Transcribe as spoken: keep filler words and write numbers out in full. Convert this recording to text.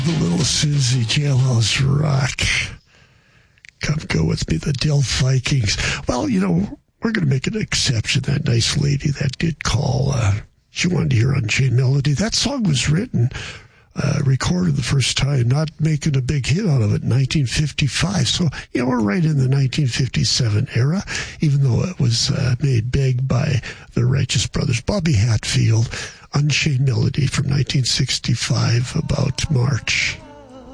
The little Susie Jailhouse Rock. Come go with me, the Dill Vikings. Well, you know, we're going to make an exception. That nice lady that did call, uh, she wanted to hear Unchained Melody. That song was written, uh, recorded the first time, not making a big hit out of it in nineteen fifty-five. So, you know, we're right in the nineteen fifty-seven era, even though it was uh, made big by the Righteous Brothers. Bobby Hatfield, Unchained Melody from nineteen sixty-five, about March.